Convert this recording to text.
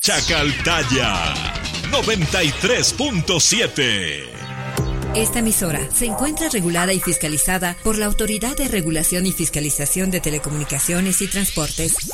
Chacaltaya 93.7. Esta emisora se encuentra regulada y fiscalizada por la Autoridad de Regulación y Fiscalización de Telecomunicaciones y Transportes,